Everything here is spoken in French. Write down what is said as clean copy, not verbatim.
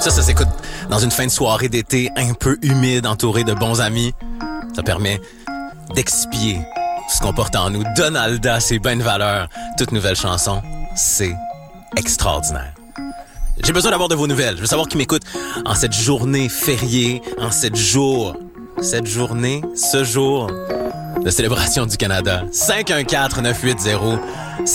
Ça s'écoute dans une fin de soirée d'été un peu humide, entouré de bons amis. Ça permet d'expier ce qu'on porte en nous. Donalda, c'est ben de valeur. Toute nouvelle chanson, c'est extraordinaire. J'ai besoin d'avoir de vos nouvelles. Je veux savoir qui m'écoute en cette journée fériée, en ce jour de célébration du Canada. 514-980